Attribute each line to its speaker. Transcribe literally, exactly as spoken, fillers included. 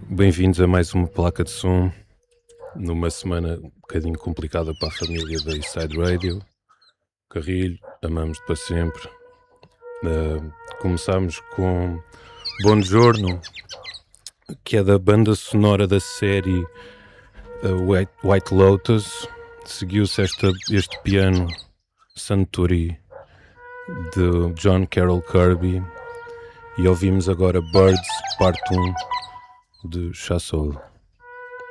Speaker 1: Bem-vindos a mais uma placa de som, numa semana um bocadinho complicada para a família da Eastside Radio. Carrilho, amamos-te para sempre. Uh, começámos com Buongiorno, que é da banda sonora da série uh, White, White Lotus. Seguiu-se esta, este piano Suntory de John Carroll Kirby e ouvimos agora Birds Part um de Chassol.